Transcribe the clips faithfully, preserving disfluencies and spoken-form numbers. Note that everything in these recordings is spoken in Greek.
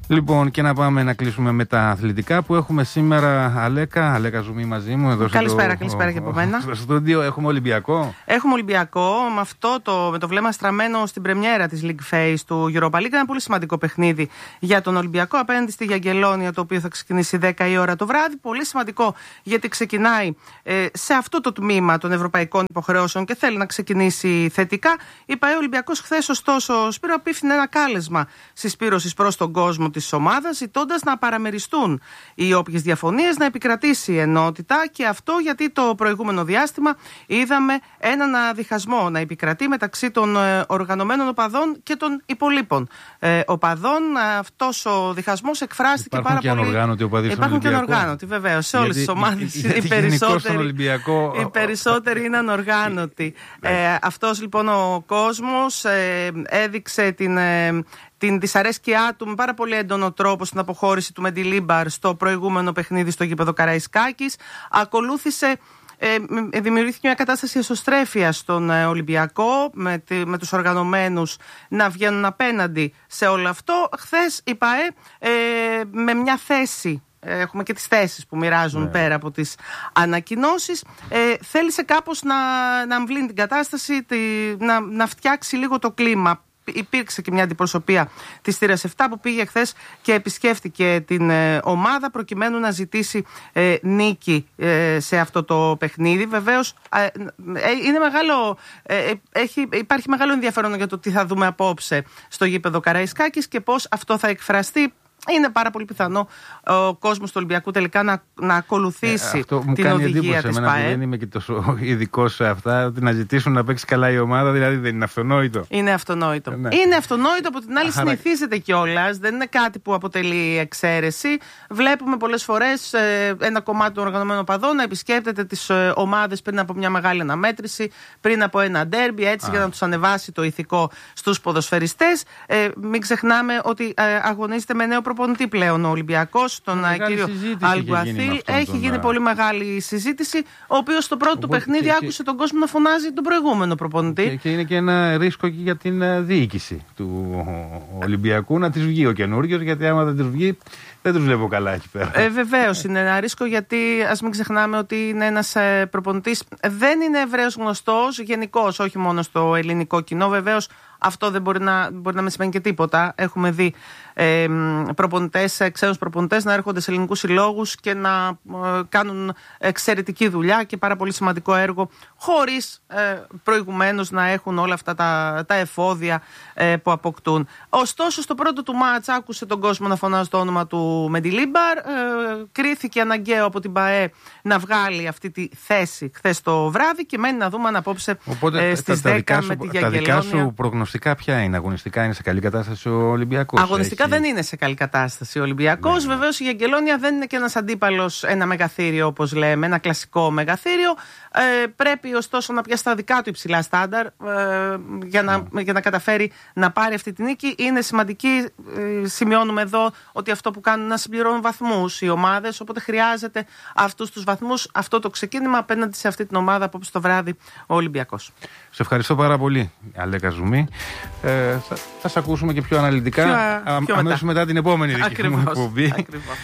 Λοιπόν, και να πάμε να κλείσουμε με τα αθλητικά που έχουμε σήμερα. Αλέκα, Αλέκα Ζουμή μαζί μου. Εδώ καλησπέρα, στο, καλησπέρα και από μένα. Στο στούντιο έχουμε Ολυμπιακό. Έχουμε Ολυμπιακό με αυτό το, με το βλέμμα στραμμένο στην πρεμιέρα της League Phase του Europa League. Ένα πολύ σημαντικό παιχνίδι για τον Ολυμπιακό απέναντι στη Γιαγγελόνια, το οποίο θα ξεκινήσει δέκα η ώρα το βράδυ. Πολύ σημαντικό γιατί ξεκινάει ε, σε αυτό το τμήμα των ευρωπαϊκών υποχρεώσεων και θέλει να ξεκινήσει θετικά. Η ΠΑΕ Ολυμπιακός χθες, ωστόσο, Σπύρο, απίφθινε ένα κάλεσμα συσπήρωσης προς τον κόσμο της ομάδας, ζητώντας να παραμεριστούν οι όποιες διαφωνίες, να επικρατήσει η ενότητα, και αυτό γιατί το προηγούμενο διάστημα είδαμε έναν διχασμό να επικρατεί μεταξύ των ε, οργανωμένων οπαδών και των υπολείπων ε, οπαδών. Αυτός ο διχασμός εκφράστηκε Υπάρχουν πάρα και πολύ. Υπάρχουν Υπάρχουν και ανοργάνωτοι, βεβαίως. Σε όλες τις ομάδες οι περισσότεροι, οι περισσότεροι είναι ανοργάνωτοι. ε, αυτός λοιπόν ο κόσμος ε, έδειξε την. Ε, την δυσαρέσκειά του με πάρα πολύ έντονο τρόπο στην αποχώρηση του Μεντιλίμπαρ στο προηγούμενο παιχνίδι στο γήπεδο Καραϊσκάκης. Ακολούθησε, ε, δημιουργήθηκε μια κατάσταση εσωστρέφειας στον ε, Ολυμπιακό, με, τη, με τους οργανωμένους να βγαίνουν απέναντι σε όλο αυτό. Χθες η ΠΑΕ ε, με μια θέση, έχουμε και τις θέσεις που μοιράζουν ναι. πέρα από τις ανακοινώσεις, ε, θέλησε κάπως να, να αμβλύνει την κατάσταση, τη, να, να φτιάξει λίγο το κλίμα. Υπήρξε και μια αντιπροσωπεία της θύρας επτά που πήγε χθες και επισκέφτηκε την ε, ομάδα προκειμένου να ζητήσει ε, νίκη ε, σε αυτό το παιχνίδι. Βεβαίως ε, ε, είναι μεγάλο, ε, έχει, υπάρχει μεγάλο ενδιαφέρον για το τι θα δούμε απόψε στο γήπεδο Καραϊσκάκης και πώς αυτό θα εκφραστεί. Είναι πάρα πολύ πιθανό ο κόσμος του Ολυμπιακού τελικά να, να ακολουθήσει ε, την οδηγία της ΠΑΕ. Που δεν είμαι και τόσο ειδικός σε αυτά, ότι να ζητήσουν να παίξει καλά η ομάδα, δηλαδή δεν είναι αυτονόητο. Είναι αυτονόητο. Ε, ναι. Είναι αυτονόητο, από την άλλη Αχαρα... συνηθίζεται κιόλας. Δεν είναι κάτι που αποτελεί εξαίρεση. Βλέπουμε πολλές φορές ε, ένα κομμάτι των οργανωμένων οπαδών να επισκέπτεται τις ε, ομάδες πριν από μια μεγάλη αναμέτρηση, πριν από ένα ντέρμπι, έτσι Α. για να τους ανεβάσει το ηθικό στους ποδοσφαιριστές. Ε, μην ξεχνάμε ότι ε, αγωνίζεται με νέο προπονητή πλέον ο Ολυμπιακός, τον κύριο Αλγκουαθίλ. Έχει τον... γίνει πολύ μεγάλη συζήτηση, ο οποίος στο πρώτο του παιχνίδι και... άκουσε τον κόσμο να φωνάζει τον προηγούμενο προπονητή. Και, και είναι και ένα ρίσκο και για την διοίκηση του Ολυμπιακού να της βγει ο καινούριος, γιατί άμα δεν της βγει δεν τους βλέπω καλά εκεί πέρα. Ε, βεβαίως είναι ένα ρίσκο, γιατί ας μην ξεχνάμε ότι είναι ένας ε, προπονητής, δεν είναι ευρέως γνωστός γενικώς, όχι μόνο στο ελληνικό κοινό. Βεβαίως αυτό δεν μπορεί να, μπορεί να μην σημαίνει και τίποτα. Έχουμε δει ε, προπονητές, ξένους προπονητές να έρχονται σε ελληνικούς συλλόγους και να ε, κάνουν εξαιρετική δουλειά και πάρα πολύ σημαντικό έργο, χωρίς ε, προηγουμένως να έχουν όλα αυτά τα, τα εφόδια ε, που αποκτούν. Ωστόσο, στο πρώτο του μάτς άκουσε τον κόσμο να φωνάζει το όνομα του Μεντιλίμπαρ. Ε, κρίθηκε αναγκαίο από την ΠΑΕ να βγάλει αυτή τη θέση χθες το βράδυ και μένει να δούμε αν απόψε Οπότε, ε, στις τα, τα δέκα σου, με τη Γιαγγελόνια. Τα δικά σου προγνωστικά ποια είναι? Αγωνιστικά είναι σε καλή κατάσταση ο Ολυμπιακός? Αγωνιστικά έχει... δεν είναι σε καλή κατάσταση ο Ολυμπιακός. Ναι. Βεβαίως η Γιαγγελόνια δεν είναι και ένας αντίπαλος, ένα μεγαθύριο όπως λέμε, ένα κλασικό μεγαθύριο. Ε, πρέπει ωστόσο να πιάσει τα δικά του υψηλά στάνταρ ε, για, να, mm. για να καταφέρει να πάρει αυτή τη νίκη. Είναι σημαντική, ε, σημειώνουμε εδώ, ότι αυτό που κάνουν να συμπληρώνουν βαθμούς οι ομάδες, οπότε χρειάζεται αυτούς τους βαθμούς, αυτό το ξεκίνημα απέναντι σε αυτή την ομάδα απόψε το βράδυ ο Ολυμπιακός. Σε ευχαριστώ πάρα πολύ, Αλέκα Ζουμή. Ε, θα, θα σε ακούσουμε και πιο αναλυτικά πιο, αμέσως μετά. μετά την επόμενη δική μου εκπομπή.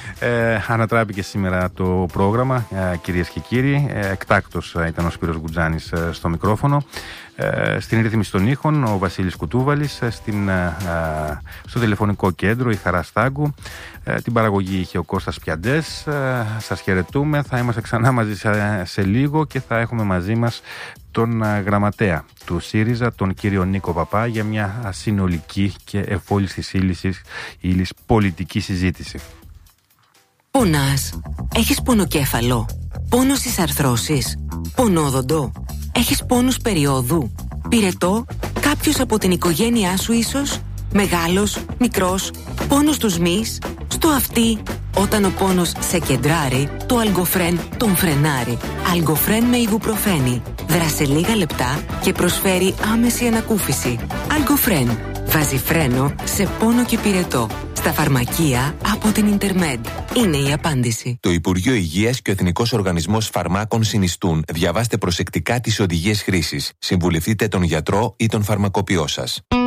Ε, ανατράπηκε σήμερα το πρόγραμμα, ε, κυρίες και κύριοι. Ε, εκτάκτος ήταν ο Σπύρος Γκουτζάνης ε, στο μικρόφωνο. Ε, στην ρύθμιση των ήχων ο Βασίλης Κουτούβαλης, ε, στην, ε, στο τηλεφωνικό κέντρο η Χαρά Στάγκου, ε, την παραγωγή είχε ο Κώστας Πιαντές. Ε, σας χαιρετούμε, θα είμαστε ξανά μαζί σε, σε λίγο και θα έχουμε μαζί μας τον ε, γραμματέα του ΣΥΡΙΖΑ, τον κύριο Νίκο Παπά, για μια συνολική και εφόλης της ύλης, ύλης πολιτική συζήτηση. Πονάς? Έχεις πονοκέφαλο? Πόνο στις αρθρώσεις? Πονόδοντο? Έχεις πόνους περιόδου? Πυρετό? Κάποιος από την οικογένειά σου ίσως? Μεγάλος? Μικρός? Πόνος στους μυς? Στο αυτί? Όταν ο πόνος σε κεντράρει, το Αλγκοφρέν τον φρενάρει. Αλγκοφρέν με ιβουπροφένη. Δράσε λίγα λεπτά και προσφέρει άμεση ανακούφιση. Αλγκοφρέν. Βάζει φρένο σε πόνο και πυρετό. Στα φαρμακεία από την Ιντερμέντ. Είναι η απάντηση. Το Υπουργείο Υγείας και ο Εθνικός Οργανισμός Φαρμάκων συνιστούν. Διαβάστε προσεκτικά τις οδηγίες χρήσης. Συμβουλευτείτε τον γιατρό ή τον φαρμακοποιό σας.